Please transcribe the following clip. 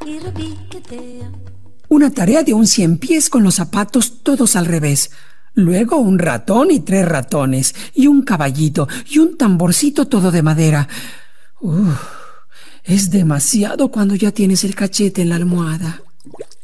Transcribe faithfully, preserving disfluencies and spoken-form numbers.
Una tarea de un cien pies con los zapatos todos al revés. Luego un ratón y tres ratones, y un caballito, y un tamborcito todo de madera. Uf, es demasiado cuando ya tienes el cachete en la almohada.